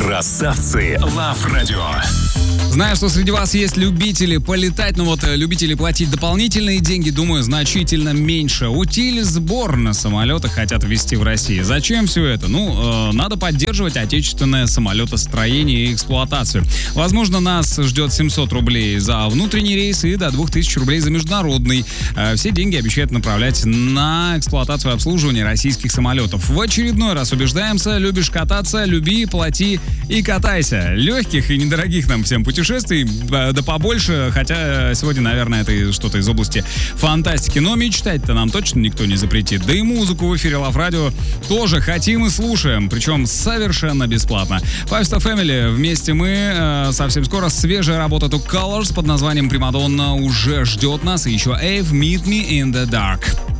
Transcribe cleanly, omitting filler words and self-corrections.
Красавцы Love Radio. Знаю, что среди вас есть любители полетать, но вот любители платить дополнительные деньги, думаю, значительно меньше. Утиль-сбор на самолеты хотят ввести в России. Зачем все это? Надо поддерживать отечественное самолетостроение и эксплуатацию. Возможно, нас ждет 700 рублей за внутренний рейс и до 2000 рублей за международный. Все деньги обещают направлять на эксплуатацию и обслуживание российских самолетов. В очередной раз убеждаемся: любишь кататься, люби, плати и катайся. Легких и недорогих нам всем путешествий, да побольше, хотя сегодня, наверное, это что-то из области фантастики. Но мечтать-то нам точно никто не запретит. Да и музыку в эфире Love Radio тоже хотим и слушаем, причем совершенно бесплатно. Five Star Family, вместе мы. Совсем скоро свежая работа Two Colors под названием «Примадонна» уже ждет нас. И еще Ave, Meet Me in the Dark.